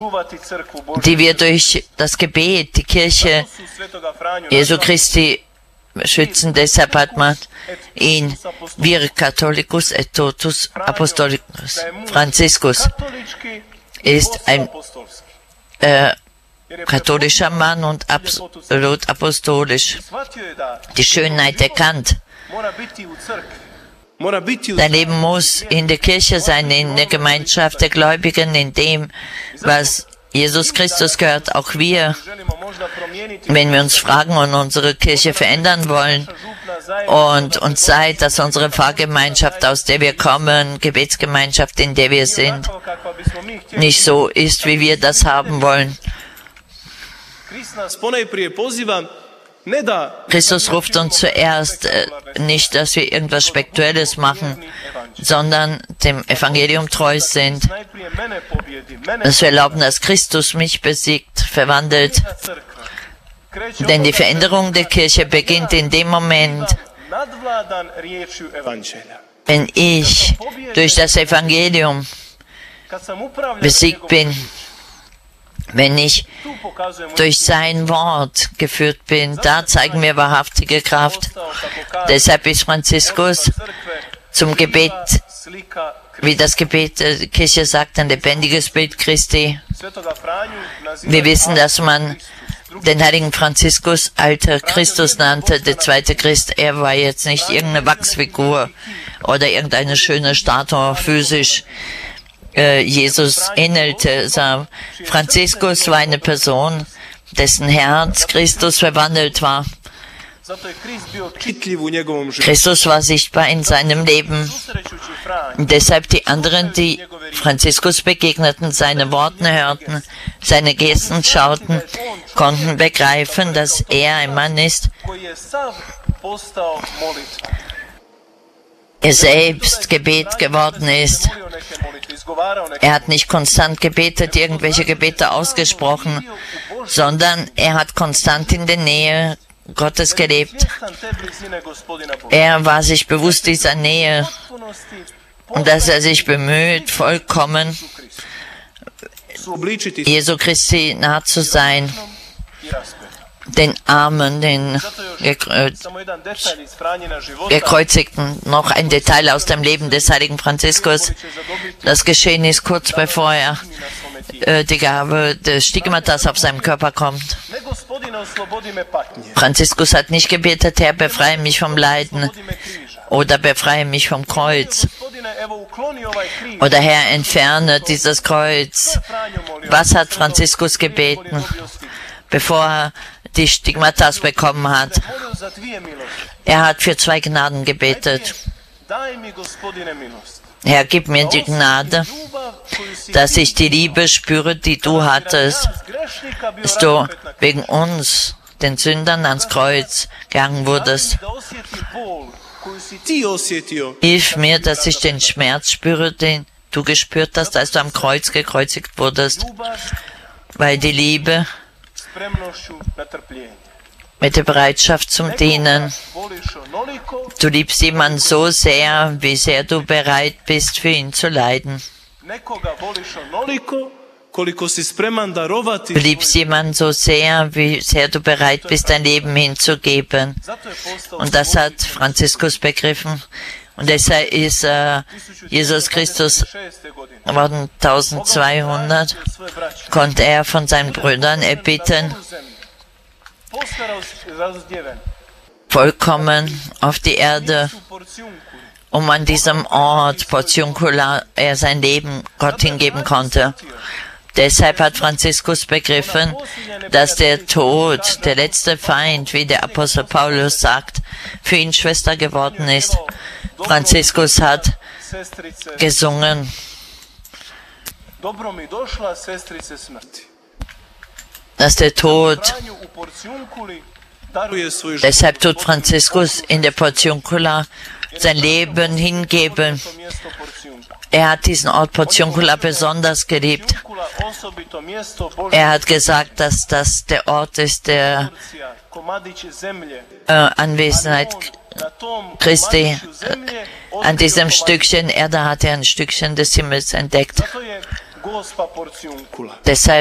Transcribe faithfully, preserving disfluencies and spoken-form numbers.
die wir durch das Gebet, die Kirche Jesu Christi schützen. Deshalb hat man ihn Vir Catholicus et Totus Apostolicus. Franziskus ist ein äh, katholischer Mann und absolut apostolisch. Die Schönheit erkannt. Dein Leben muss in der Kirche sein, in der Gemeinschaft der Gläubigen, in dem, was Jesus Christus gehört. Auch wir, wenn wir uns fragen und unsere Kirche verändern wollen und uns sei, dass unsere Pfarrgemeinschaft, aus der wir kommen, Gebetsgemeinschaft, in der wir sind, nicht so ist, wie wir das haben wollen. Christus ruft uns zuerst äh, nicht, dass wir irgendwas Spirituelles machen, sondern dem Evangelium treu sind, dass wir erlauben, dass Christus mich besiegt, verwandelt. Denn die Veränderung der Kirche beginnt in dem Moment, wenn ich durch das Evangelium besiegt bin, wenn ich durch sein Wort geführt bin. Da zeigen wir wahrhaftige Kraft. Deshalb ist Franziskus zum Gebet, wie das Gebet der Kirche sagt, ein lebendiges Bild Christi. Wir wissen, dass man den heiligen Franziskus alter Christus nannte, der zweite Christ. Er war jetzt nicht irgendeine Wachsfigur oder irgendeine schöne Statue physisch. Jesus ähnelte. Franziskus war eine Person, dessen Herz Christus verwandelt war. Christus war sichtbar in seinem Leben. Und deshalb die anderen, die Franziskus begegneten, seine Worte hörten, seine Gesten schauten, konnten begreifen, dass er ein Mann ist, er selbst Gebet geworden ist. Er hat nicht konstant gebetet, irgendwelche Gebete ausgesprochen, sondern er hat konstant in der Nähe Gottes gelebt. Er war sich bewusst dieser Nähe und dass er sich bemüht, vollkommen Jesu Christi nah zu sein, den Armen, den Gekreuzigten. Noch ein Detail aus dem Leben des heiligen Franziskus. Das geschehen ist kurz bevor er äh, die Gabe des Stigmatas auf seinem Körper kommt. Franziskus hat nicht gebetet, Herr, befreie mich vom Leiden oder befreie mich vom Kreuz oder Herr, entferne dieses Kreuz. Was hat Franziskus gebeten, bevor er die Stigmatas bekommen hat? Er hat für zwei Gnaden gebetet. Herr, gib mir die Gnade, dass ich die Liebe spüre, die du hattest, dass du wegen uns, den Sündern, ans Kreuz gegangen wurdest. Hilf mir, dass ich den Schmerz spüre, den du gespürt hast, als du am Kreuz gekreuzigt wurdest, weil die Liebe mit der Bereitschaft zum Dienen. Du liebst jemanden so sehr, wie sehr du bereit bist, für ihn zu leiden. Du liebst jemanden so sehr, wie sehr du bereit bist, dein Leben hinzugeben. Und das hat Franziskus begriffen. Und deshalb ist äh, Jesus Christus worden eintausendzweihundert, konnte er von seinen Brüdern erbitten, vollkommen auf die Erde, um an diesem Ort, Portiuncula, er sein Leben Gott hingeben konnte. Deshalb hat Franziskus begriffen, dass der Tod, der letzte Feind, wie der Apostel Paulus sagt, für ihn Schwester geworden ist. Franziskus hat gesungen, dass der Tod, deshalb tut Franziskus in der Portiuncula sein Leben hingeben. Er hat diesen Ort Portiuncula besonders geliebt. Er hat gesagt, dass das der Ort ist der äh, Anwesenheit Christi. Äh, an diesem Stückchen Erde hat er ein Stückchen des Himmels entdeckt. Deshalb